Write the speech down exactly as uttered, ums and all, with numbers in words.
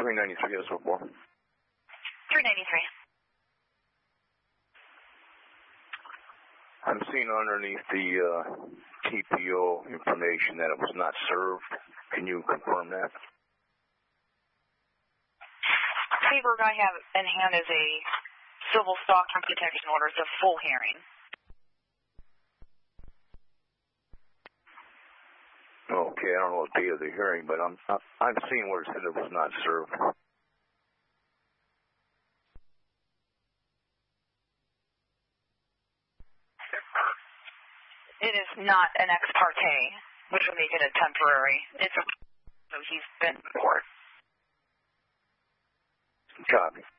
three ninety-three, that's what for. three ninety-three. I'm seeing underneath the uh, T P O information that it was not served. Can you confirm that? Paperwork I have in hand is a civil stock and protection order. It's a full hearing. Okay, I don't know what day of the hearing, but I'm I'm seeing where it said it was not served. It is not an ex parte, which would make it a temporary. It's a, so he's been in court. Copy.